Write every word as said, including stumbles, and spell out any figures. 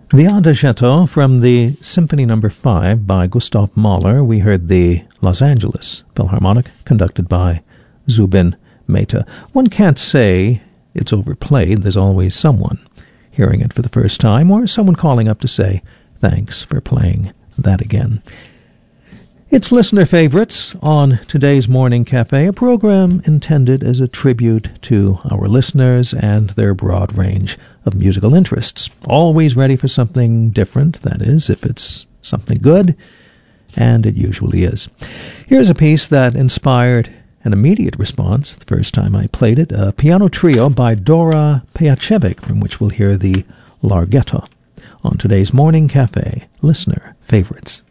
The Adagietto from the Symphony Number five by Gustav Mahler. We heard the Los Angeles Philharmonic, conducted by Zubin Mehta. One can't say it's overplayed. There's always someone hearing it for the first time, or someone calling up to say, thanks for playing that again. It's Listener Favorites on today's Morning Cafe, a program intended as a tribute to our listeners and their broad range of musical interests. Always ready for something different, that is, if it's something good, and it usually is. Here's a piece that inspired an immediate response the first time I played it, a piano trio by Dora Pejacevic, from which we'll hear the Larghetto on today's Morning Cafe, Listener Favorites.